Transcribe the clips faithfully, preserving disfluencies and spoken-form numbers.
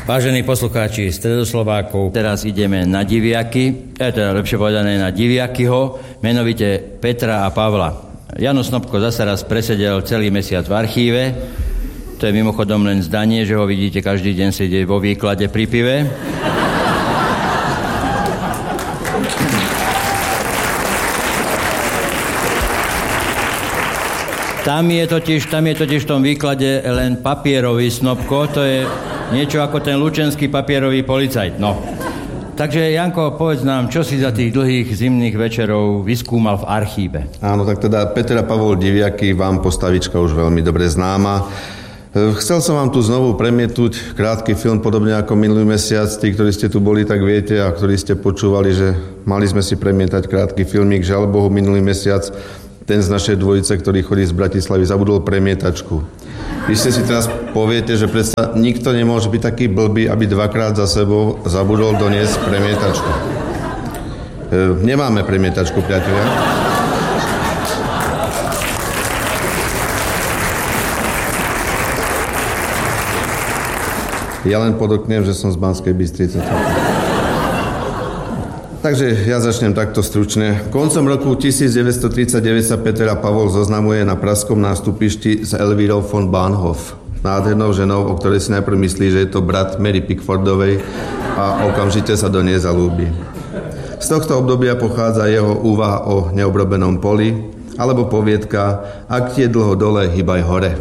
Vážení poslucháči Stredoslovákov, teraz ideme na diviaky, e, teda lepšie povedané na diviakyho, menovite Petra a Pavla. Jano Snopko zase raz presedel celý mesiac v archíve. To je mimochodom len zdanie, že ho vidíte každý deň sedieť vo výklade pri pive. Tam je totiž, tam je totiž v tom výklade len papierový Snopko, to je niečo ako ten lučenský papierový policajt, no. Takže, Janko, povedz nám, čo si za tých dlhých zimných večerov vyskúmal v archíve? Áno, tak teda Peter a Pavol Diviaky, vám postavička už veľmi dobre známa. Chcel som vám tu znovu premietnúť krátky film, podobne ako minulý mesiac. Tí, ktorí ste tu boli, tak viete, a ktorí ste počúvali, že mali sme si premietať krátky filmík. Žiaľ Bohu, minulý mesiac ten z našej dvojice, ktorý chodí z Bratislavy, zabudol premietačku. Vy ste si teraz poviete, že predsa nikto nemôže byť taký blbý, aby dvakrát za sebou zabudol doniesť premietačku. E, nemáme premietačku, priatelia. Ja len podoknem, že som z Banskej Bystrice. Takže ja začnem takto stručne. Koncom roku devätnásťtridsaťdeväť sa Peter a Pavol zoznamuje na pražskom nástupišti s Elvírou von Bahnhof. Nádhernou ženou, o ktorej si najprv myslí, že je to brat Mary Pickfordovej a okamžite sa do nej zalúbi. Z tohto obdobia pochádza jeho úvaha o neobrobenom poli alebo poviedka Ak ti je dlho dole, hýbaj hore.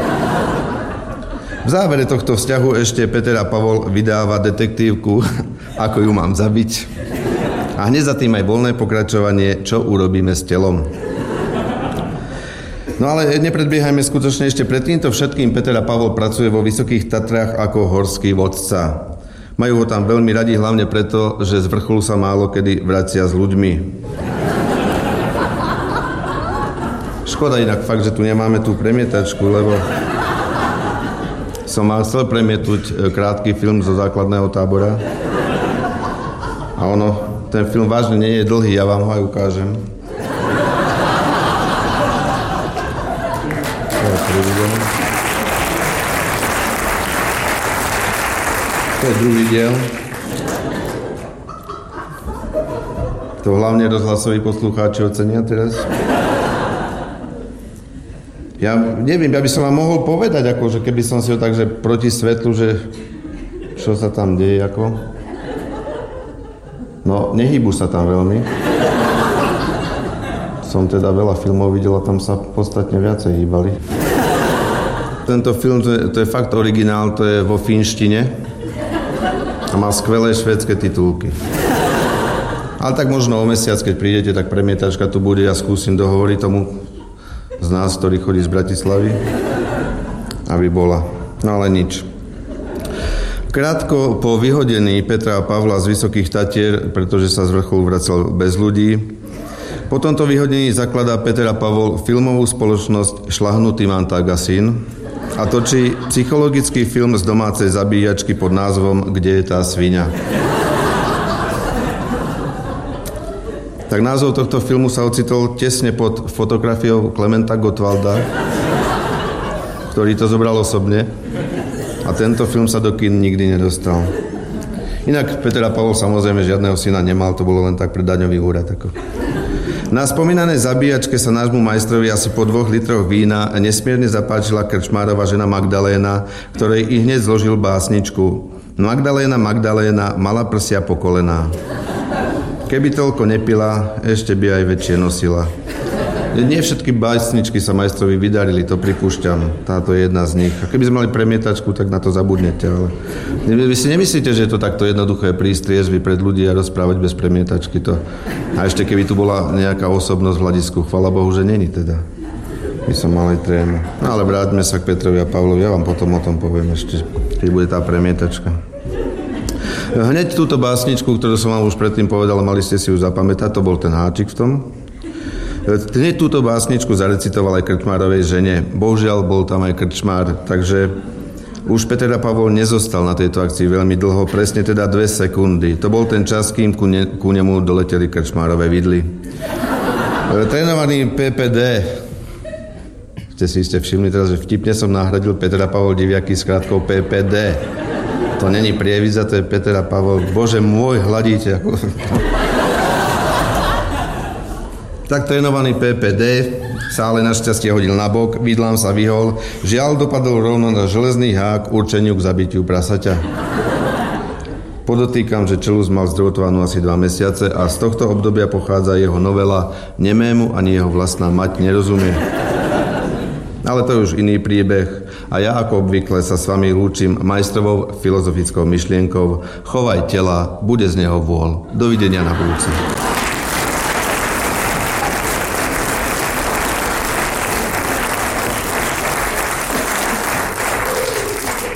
V závere tohto vzťahu ešte Peter a Pavol vydáva detektívku Ako ju mám zabiť. A hneď za tým aj voľné pokračovanie Čo urobíme s telom. No ale nepredbiehajme skutočne, ešte pred týmto všetkým Peter a Pavol pracuje vo Vysokých Tatrách ako horský vodca. Majú ho tam veľmi radi, hlavne preto, že z vrcholu sa málo kedy vracia s ľuďmi. Škoda inak fakt, že tu nemáme tú premietačku, lebo som mal chcel premietuť krátky film zo základného tábora. A ono... Ten film vážne nie je dlhý, ja vám ho aj ukážem. To je prvý diel. To je druhý diel. To hlavne rozhlasoví poslucháči ocenia teraz. Ja neviem, ja by som vám mohol povedať, akože keby som si ho tak, že proti svetlu, že čo sa tam deje, ako... No, nehýbu sa tam veľmi. Som teda veľa filmov videl a tam sa podstatne viacej hýbali. Tento film, to je, to je fakt originál, to je vo finštine a má skvelé švédske titulky. Ale tak možno o mesiac, keď prídete, tak premietačka tu bude, ja skúsim dohovoriť tomu z nás, ktorý chodí z Bratislavy, aby bola. No ale nič. Krátko po vyhodení Petra a Pavla z Vysokých Tatier, pretože sa z vrcholu vracal bez ľudí, po tomto vyhodení zakladá Peter a Pavol filmovú spoločnosť Šlahnutý Mantagasín a točí psychologický film z domácej zabíjačky pod názvom Kde je tá sviňa. Tak názov tohto filmu sa ocitol tesne pod fotografiou Klementa Gottwalda, ktorý to zobral osobne. A tento film sa do kín nikdy nedostal. Inak Peter a Pavol samozrejme žiadneho syna nemal, to bolo len tak pre daňový úrad. Ako. Na spomínanej zabíjačke sa nášmu majstrovi asi po dvoch litroch vína nesmierne zapáčila krčmárova žena Magdaléna, ktorej i hneď zložil básničku. Magdaléna, Magdaléna, mala prsia pokolená. Keby toľko nepila, ešte by aj väčšie nosila. Nie všetky básničky sa majstrovi vydarili, to pripúšťam. Táto je jedna z nich. A keby sme mali premietačku, tak na to zabudnete. Ale vy si nemyslíte, že je to takto jednoduché prísť triezvy pred ľudí a rozprávať bez premietačky to. A ešte keby tu bola nejaká osobnosť v hľadisku, chvala Bohu, že není teda. By som mal aj trému. No ale vráťme sa k Petrovi a Pavlovi, ja vám potom o tom poviem ešte, keď bude tá premietačka. Hneď túto básničku, ktorú som vám už predtým povedal, mali ste si už zapamätať, to bol ten háčik v tom. Hneď túto básničku zarecitoval aj krčmárovej žene. Bohužiaľ, bol tam aj krčmár, takže už Peter a Pavol nezostal na tejto akcii veľmi dlho, presne teda dve sekundy. To bol ten čas, kým ku, ne, ku nemu doleteli krčmárové vidly. Trénovaný pé pé dé. Ste si ste všimli teraz, že vtipne som nahradil Petra a Pavol Diviaky s krátkou pé pé dé. To není Prievidza, to je Peter a Pavol. Bože môj, hladíte. Ako... Tak trénovaný pé pé dé sa ale našťastie hodil na bok, vidlám sa vyhol, žiaľ dopadol rovno na železný hák určeniu k zabitiu prasaťa. Podotýkam, že Čelus mal zdrotovanú asi dva mesiace a z tohto obdobia pochádza jeho novela Nemému ani jeho vlastná mať nerozumie. Ale to je už iný príbeh a ja ako obvykle sa s vami lúčim majstrovou filozofickou myšlienkou chovaj tela, bude z neho vôľ. Dovidenia na budúce.